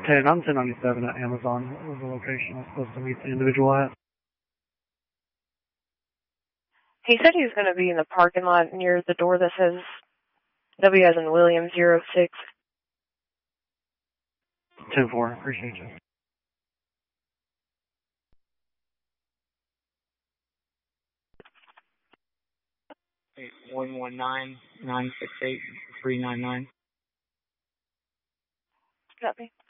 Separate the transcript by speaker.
Speaker 1: 10, I'm 1097 at Amazon. What was the location I was supposed to meet the individual at?
Speaker 2: He said he was going to be in the parking lot near the door that says W as in William 06.
Speaker 1: 10-4, appreciate you.
Speaker 3: 119-968-399.
Speaker 2: Copy.